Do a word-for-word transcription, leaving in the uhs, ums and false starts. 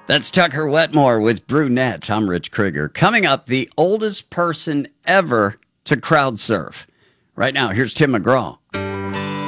That's Tucker Wetmore with Brunette. I'm Rich Krieger. Coming up, the oldest person ever to crowd surf. Right now, here's Tim McGraw.